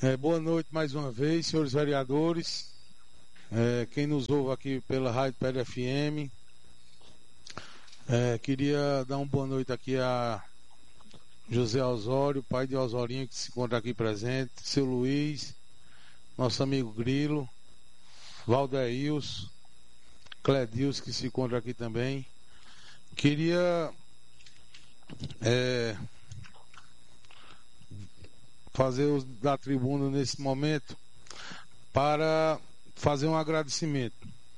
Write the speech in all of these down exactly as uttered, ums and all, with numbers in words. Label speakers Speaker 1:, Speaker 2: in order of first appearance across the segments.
Speaker 1: É, boa noite mais uma vez, senhores vereadores, é, quem nos ouve aqui pela Rádio Pedra F M. É, queria dar uma boa noite aqui a José Osório, pai de Osorinho, que se encontra aqui presente, seu Luiz, nosso amigo Grilo, Valdeils, Cledils, que se encontra aqui também. Queria é, fazer uso da tribuna nesse momento para fazer um agradecimento.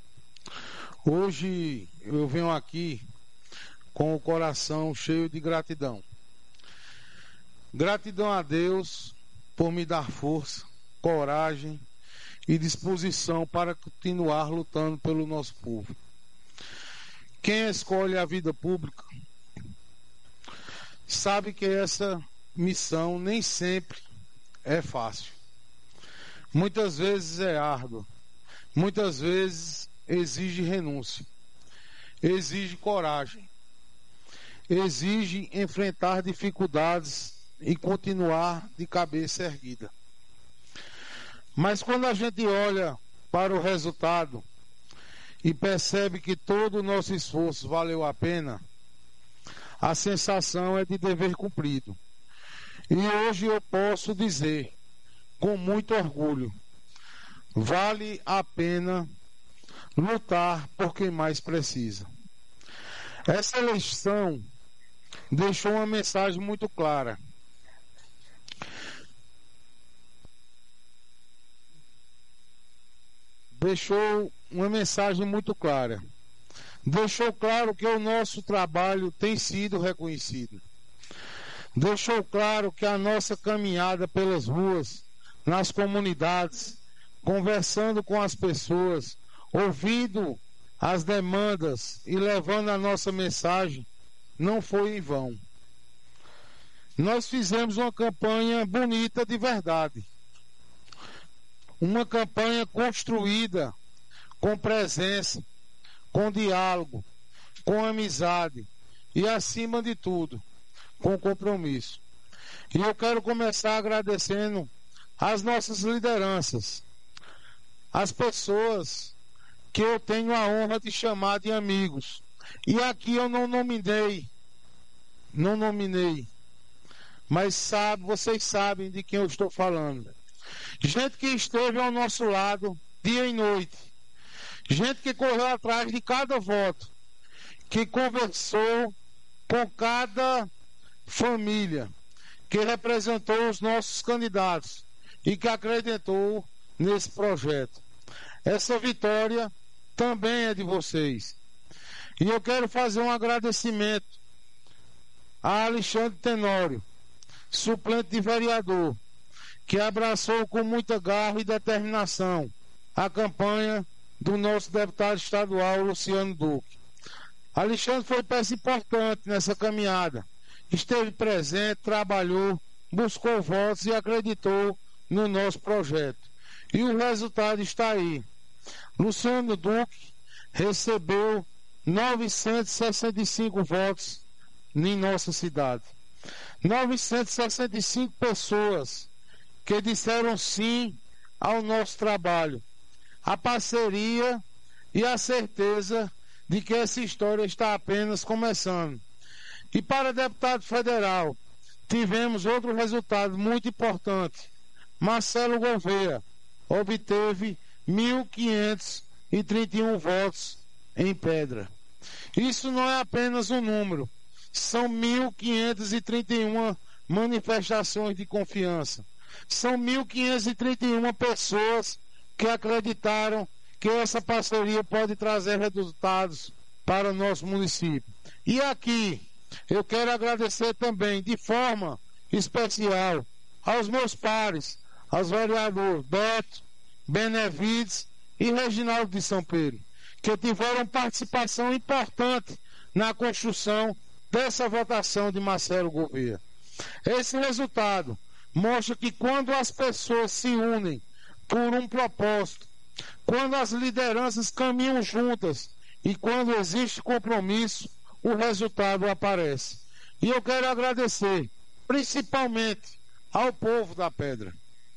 Speaker 1: Hoje eu venho aqui com o coração cheio de gratidão. Gratidão a Deus por me dar força, coragem e disposição para continuar lutando pelo nosso povo. Quem escolhe a vida pública sabe que essa missão nem sempre é fácil. Muitas vezes é árdua, muitas vezes exige renúncia, exige coragem, exige enfrentar dificuldades e continuar de cabeça erguida. Mas quando a gente olha para o resultado e percebe que todo o nosso esforço valeu a pena, a sensação é de dever cumprido. E hoje eu posso dizer, com muito orgulho, vale a pena lutar por quem mais precisa. Essa eleição deixou uma mensagem muito clara. Deixou uma mensagem muito clara. Deixou claro que o nosso trabalho tem sido reconhecido. Deixou claro que a nossa caminhada pelas ruas, nas comunidades, conversando com as pessoas, ouvindo as demandas e levando a nossa mensagem, não foi em vão. Nós fizemos uma campanha bonita de verdade. Uma campanha construída com presença, com diálogo, com amizade e, acima de tudo, com compromisso. E eu quero começar agradecendo as nossas lideranças, as pessoas que eu tenho a honra de chamar de amigos. E aqui eu não nominei, não nominei, mas sabe, vocês sabem de quem eu estou falando. Gente que esteve ao nosso lado dia e noite, gente que correu atrás de cada voto, que conversou com cada família, que representou os nossos candidatos e que acreditou nesse projeto. Essa vitória também é de vocês. E eu quero fazer um agradecimento a Alexandre Tenório, suplente de vereador, que abraçou com muita garra e determinação a campanha do nosso deputado estadual, Luciano Duque. Alexandre foi peça importante nessa caminhada. Esteve presente, trabalhou, buscou votos e acreditou no nosso projeto. E o resultado está aí. Luciano Duque recebeu novecentos e sessenta e cinco votos em nossa cidade. novecentos e sessenta e cinco pessoas que disseram sim ao nosso trabalho, a parceria e a certeza de que essa história está apenas começando. E para deputado federal, tivemos outro resultado muito importante. Marcelo Gouveia obteve mil quinhentos e trinta e um votos em Pedra. Isso não é apenas um número, são mil quinhentas e trinta e uma manifestações de confiança. São mil quinhentas e trinta e uma pessoas que acreditaram que essa parceria pode trazer resultados para o nosso município. E aqui eu quero agradecer também de forma especial aos meus pares, aos vereadores Beto, Benevides e Reginaldo de São Pedro, que tiveram participação importante na construção dessa votação de Marcelo Gouveia. Esse resultado mostra que quando as pessoas se unem por um propósito, quando as lideranças caminham juntas e quando existe compromisso, o resultado aparece. E eu quero agradecer principalmente ao povo da Pedra.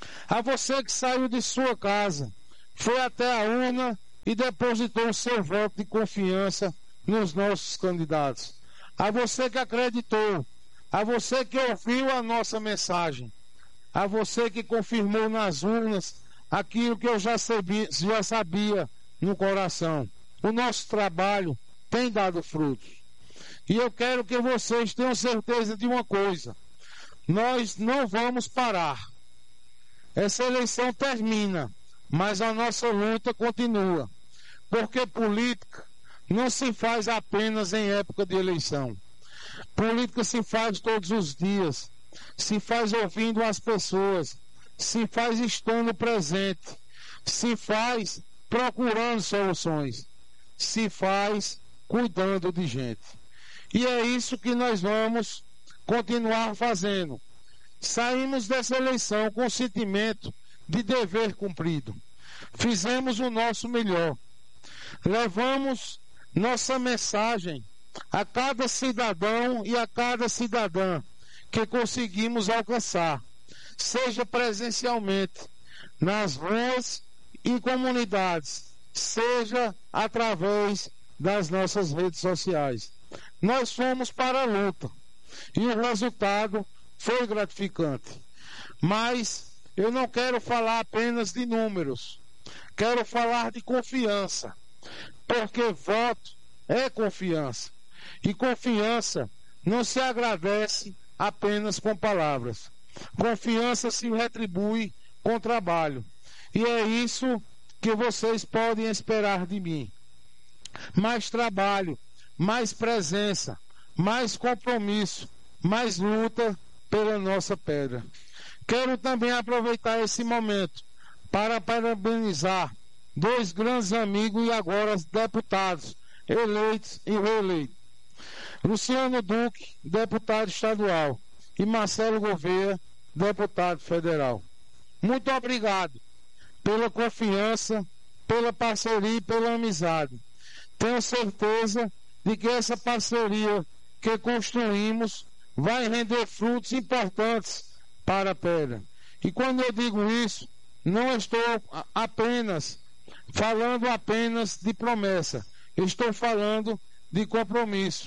Speaker 1: A você que saiu de sua casa, foi até a urna e depositou o seu voto de confiança nos nossos candidatos. A você que acreditou, a você que ouviu a nossa mensagem, a você que confirmou nas urnas aquilo que eu já sabia, já sabia no coração. O nosso trabalho tem dado frutos. E eu quero que vocês tenham certeza de uma coisa: nós não vamos parar. Essa eleição termina, mas a nossa luta continua. Porque política não se faz apenas em época de eleição. Política se faz todos os dias, se faz ouvindo as pessoas, se faz estando presente, se faz procurando soluções, se faz cuidando de gente. E é isso que nós vamos continuar fazendo. Saímos dessa eleição com o sentimento de dever cumprido. Fizemos o nosso melhor. Levamos nossa mensagem a cada cidadão e a cada cidadã que conseguimos alcançar, seja presencialmente, nas ruas e comunidades, seja através das nossas redes sociais. Nós fomos para a luta e o resultado foi gratificante. Mas eu não quero falar apenas de números, quero falar de confiança, porque voto é confiança. E confiança não se agradece apenas com palavras. Confiança se retribui com trabalho. E é isso que vocês podem esperar de mim. Mais trabalho, mais presença, mais compromisso, mais luta pela nossa pedra. Quero também aproveitar esse momento para parabenizar dois grandes amigos e agora deputados eleitos e reeleitos. Luciano Duque, deputado estadual, e Marcelo Gouveia, deputado federal. Muito obrigado pela confiança, pela parceria e pela amizade. Tenho certeza de que essa parceria que construímos vai render frutos importantes para a pedra. E quando eu digo isso, não estou apenas falando apenas de promessa, estou falando de compromisso.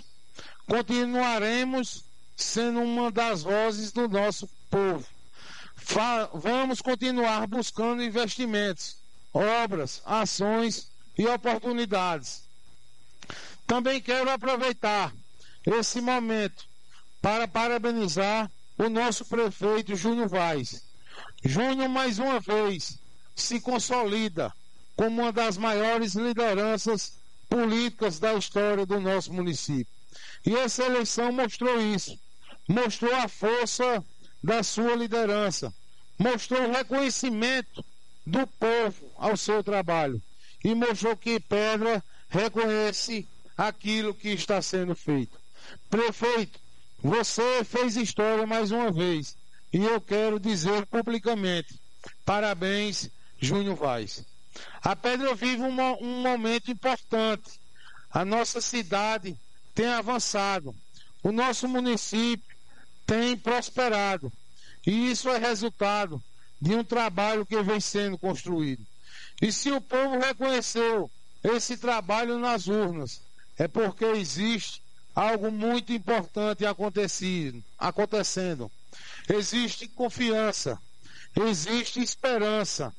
Speaker 1: Continuaremos sendo uma das vozes do nosso povo. Fa- vamos continuar buscando investimentos, obras, ações e oportunidades. Também quero aproveitar esse momento para parabenizar o nosso prefeito Júnior Vaz. Júnior, mais uma vez, se consolida como uma das maiores lideranças políticas da história do nosso município. E essa eleição mostrou isso. Mostrou a força da sua liderança. Mostrou o reconhecimento do povo ao seu trabalho. E mostrou que Pedra reconhece aquilo que está sendo feito. Prefeito, você fez história mais uma vez. E eu quero dizer publicamente, parabéns, Júnior Vaz. A Pedra vive um, um momento importante. A nossa cidade tem avançado. O nosso município tem prosperado. E isso é resultado de um trabalho que vem sendo construído. E se o povo reconheceu esse trabalho nas urnas, é porque existe algo muito importante acontecendo. Existe confiança, existe esperança,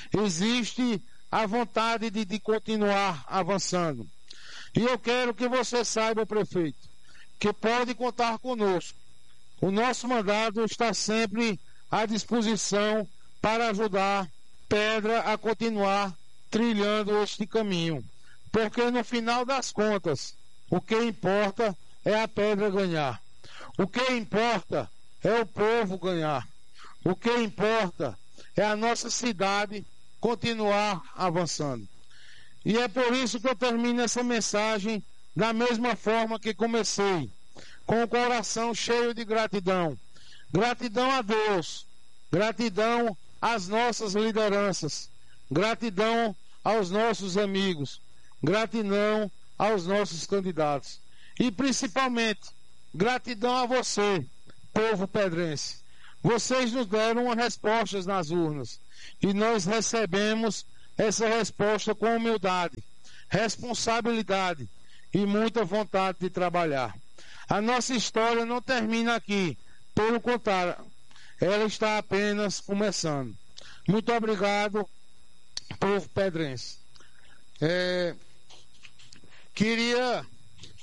Speaker 1: existe a vontade de, de continuar avançando. E eu quero que você saiba, prefeito, que pode contar conosco. O nosso mandato está sempre à disposição para ajudar Pedra a continuar trilhando este caminho. Porque no final das contas, o que importa é a Pedra ganhar. O que importa é o povo ganhar. O que importa é a nossa cidade continuar avançando. E é por isso que eu termino essa mensagem da mesma forma que comecei, com o coração cheio de gratidão. Gratidão a Deus, gratidão às nossas lideranças, gratidão aos nossos amigos, gratidão aos nossos candidatos. E principalmente, gratidão a você, povo pedrense. vocês nos deram respostas nas urnas e nós recebemos essa resposta com humildade, responsabilidade e muita vontade de trabalhar. A nossa história não termina aqui, pelo contrário, ela está apenas começando. Muito obrigado, povo pedrense. É, queria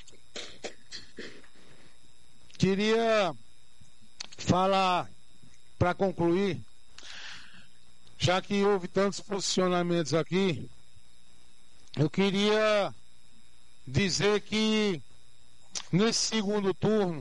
Speaker 1: queria falar, para concluir, já que houve tantos posicionamentos aqui, eu queria dizer que nesse segundo turno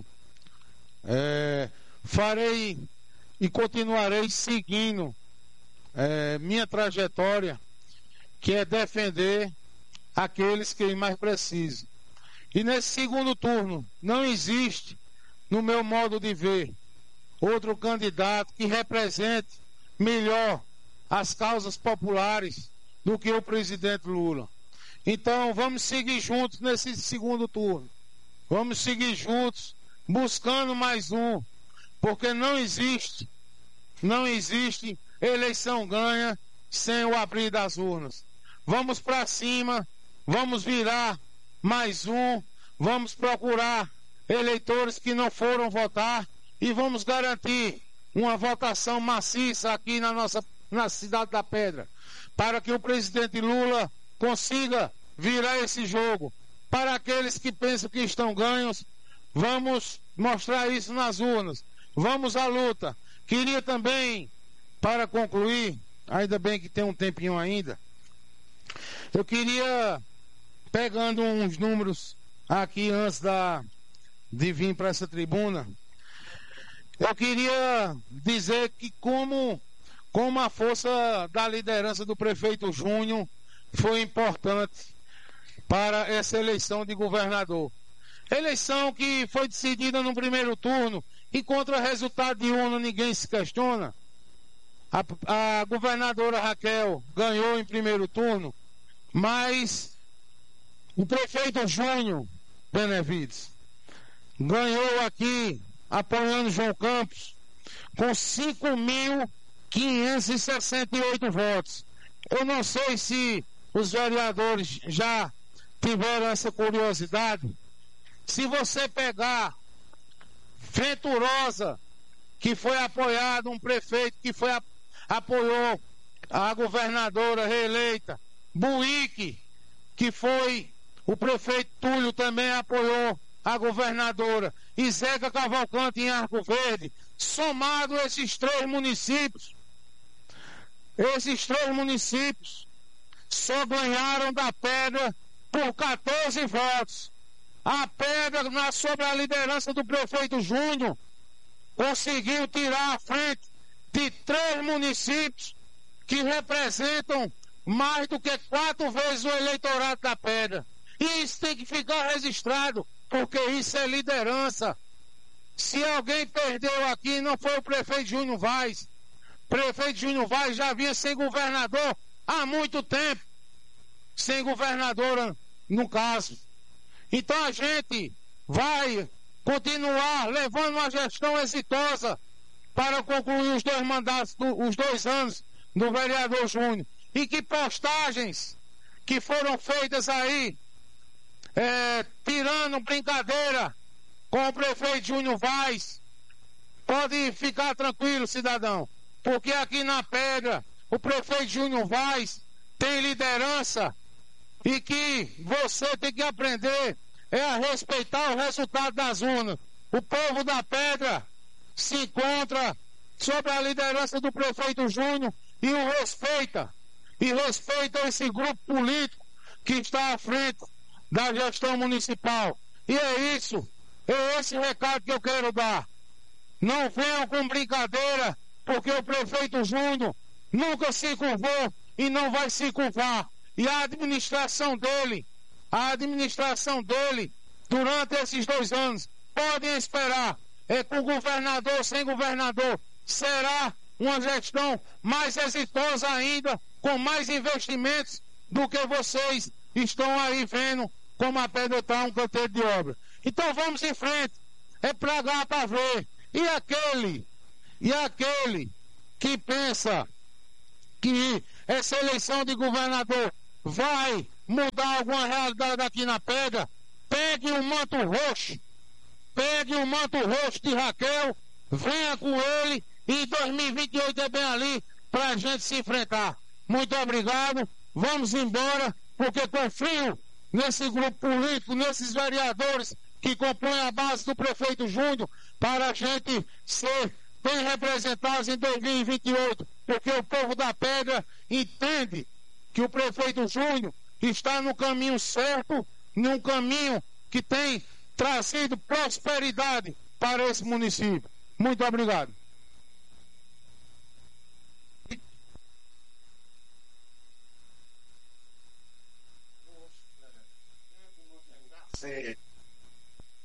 Speaker 1: é, farei e continuarei seguindo é, minha trajetória, que é defender aqueles que mais precisam. E nesse segundo turno não existe, no meu modo de ver, outro candidato que represente melhor as causas populares do que o presidente Lula. Então vamos seguir juntos nesse segundo turno. Vamos seguir juntos, buscando mais um, porque não existe, não existe eleição ganha sem o abrir das urnas. Vamos para cima, vamos virar mais um, vamos procurar eleitores que não foram votar e vamos garantir uma votação maciça aqui na nossa na Cidade da Pedra, para que o presidente Lula consiga virar esse jogo. Para aqueles que pensam que estão ganhos, vamos mostrar isso nas urnas. Vamos à luta. Queria também, para concluir, ainda bem que tem um tempinho ainda, eu queria, pegando uns números aqui antes da, de vir para essa tribuna, eu queria dizer que como, como a força da liderança do prefeito Júnior foi importante para essa eleição de governador. Eleição que foi decidida no primeiro turno e contra o resultado de urna ninguém se questiona. A, a governadora Raquel ganhou em primeiro turno, mas o prefeito Júnior Benevides ganhou aqui, apoiando João Campos, com cinco mil quinhentos e sessenta e oito votos. Eu não sei se os vereadores já tiveram essa curiosidade. Se você pegar Venturosa, que foi apoiado, um prefeito que foi apoiou a governadora reeleita, Buíque, que foi o prefeito Túlio, também apoiou a governadora, e Zeca Cavalcante em Arco Verde, somado esses três municípios, esses três municípios só ganharam da Pedra por quatorze votos. A Pedra, na, sob a liderança do prefeito Júnior, conseguiu tirar à frente de três municípios que representam mais do que quatro vezes o eleitorado da Pedra. E isso tem que ficar registrado, porque isso é liderança. Se alguém perdeu aqui, não foi o prefeito Júnior Vaz. O prefeito Júnior Vaz já vinha sem governador há muito tempo. Sem governadora, no caso. Então a gente vai continuar levando uma gestão exitosa para concluir os dois mandatos, os dois anos do vereador Júnior. E que postagens que foram feitas aí, é, tirando brincadeira com o prefeito Júnior Vaz, pode ficar tranquilo, cidadão, porque aqui na Pedra o prefeito Júnior Vaz tem liderança. E que você tem que aprender é a respeitar o resultado das urnas. O povo da Pedra se encontra sob a liderança do prefeito Júnior e o respeita. E respeita esse grupo político que está à frente da gestão municipal. E é isso, é esse recado que eu quero dar. Não venham com brincadeira, porque o prefeito Júnior nunca se curvou e não vai se curvar. E a administração dele, a administração dele, durante esses dois anos, podem esperar, é com governador, sem governador, será uma gestão mais exitosa ainda, com mais investimentos do que vocês estão aí vendo como a Pedra está um canteiro de obra. Então vamos em frente, é pra lá para ver. E aquele E aquele que pensa que essa eleição de governador vai mudar alguma realidade aqui na Pedra, pegue o manto roxo, pegue o manto roxo de Raquel, venha com ele e dois mil e vinte e oito é bem ali para a gente se enfrentar. Muito obrigado, vamos embora, porque confio nesse grupo político, nesses vereadores que compõem a base do prefeito Júnior, para a gente ser bem representados em dois mil e vinte e oito, porque o povo da Pedra entende que o prefeito Júnior está no caminho certo, num caminho que tem trazido prosperidade para esse município. Muito obrigado.